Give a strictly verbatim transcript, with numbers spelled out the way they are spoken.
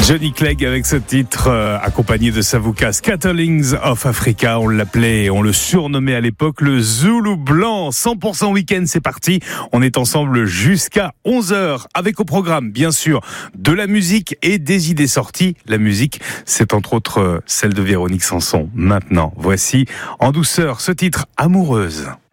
Johnny Clegg avec ce titre euh, accompagné de Savuka, Scatterlings of Africa, on l'appelait, on le surnommait à l'époque le Zoulou blanc. cent pour cent week-end, c'est parti. On est ensemble jusqu'à onze heures avec au programme, bien sûr, de la musique et des idées sorties. La musique, c'est entre autres celle de Véronique Sanson. Maintenant, voici en douceur ce titre Amoureuse.